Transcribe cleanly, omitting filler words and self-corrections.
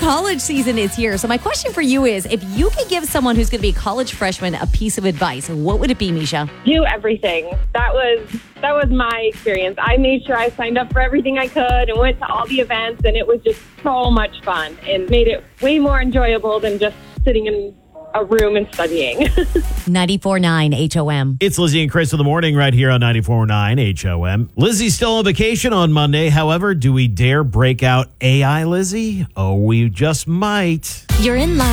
college season is here. So my question for you is, if you could give someone who's going to be a college freshman a piece of advice, what would it be, Misha? Do everything. That was my experience. I made sure I signed up for everything I could and went to all the events, and it was just so much fun and made it way more enjoyable than just sitting in a room and studying. 94.9 HOM. It's Lizzie and Chris in the morning right here on 94.9 HOM. Lizzie's still on vacation on Monday. However, do we dare break out AI Lizzie? Oh, we just might. You're in line.